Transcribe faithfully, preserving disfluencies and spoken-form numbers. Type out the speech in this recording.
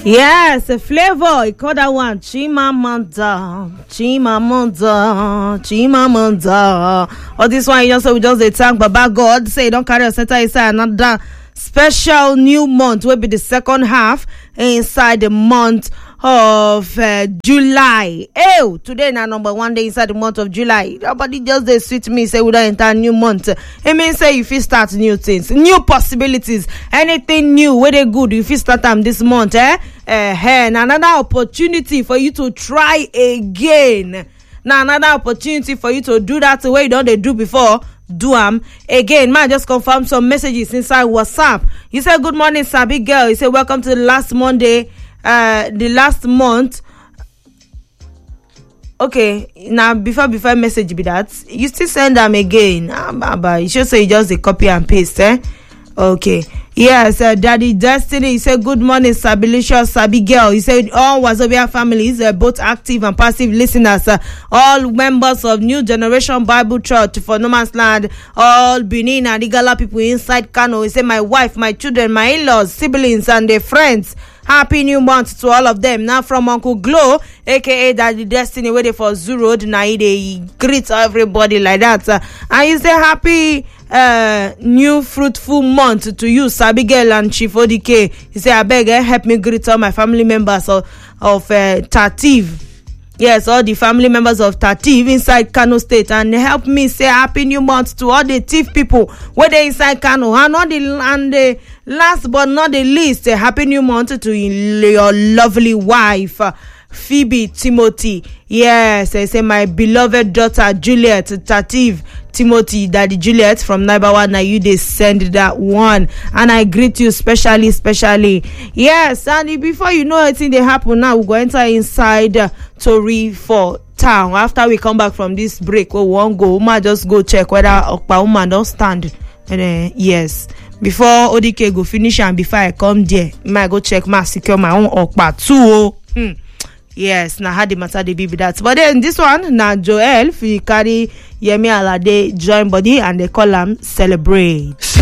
Yes, a flavor. He called that one Chimamanda, Chimamanda, Chimamanda. Or this one, you just say we just they thank Baba God. Say don't carry a center inside another special new month. Will be the second half inside the month of uh, July. Ew, today now number one day inside the month of July. Nobody just they sweet me say we don't enter new month. It means say if you start new things, new possibilities, anything new, where they good, if you start them this month, eh? Uh, and another opportunity for you to try again. Now another opportunity for you to do that the way you don't they do before. Do am again. Man, just confirm some messages inside WhatsApp. You say good morning, Sabi girl. You say welcome to the last Monday. Uh, the last month. Okay, now before before message be that you still send them again. Ah, but you should say you just a copy and paste, eh? Okay. Yes, uh, Daddy Destiny. He said good morning, Sabilicious Sabi girl. He said all Wazobia families, uh, both active and passive listeners, uh, all members of New Generation Bible Church for No Man's Land, all Benin and Igala people inside Kano. He said my wife, my children, my in-laws, siblings, and their friends. Happy new month to all of them. Now from Uncle Glow, aka Daddy Destiny, waiting for Zoo Road. Now he greets everybody like that. Uh, and you say happy uh, new fruitful month to you, Sabi girl and Chief O D K. He say I beg, eh, help me greet all my family members of, of uh, Tativ. Yes, all the family members of Tativ inside Kano State, and help me say happy new month to all the Tiv people where they inside Kano, and all the and the last but not the least, a happy new month to your lovely wife, Phoebe Timothy. Yes, I say my beloved daughter Juliet Tativ Timothy, Daddy Juliet from Naibawa. Now you they send that one, and I greet you specially, specially. Yes, and before you know anything they happen now, we go enter inside uh, Tori for town. After we come back from this break, we won't go. Uma just go check whether Okpa Uma don't stand. And uh, yes, before O D K go finish and before I come there, I might go check my secure my own Okpa too. Hmm. Yes, now had the matter they be that. But then this one, now Joel, we carry Yemi Alade join body and they call him Celebrate.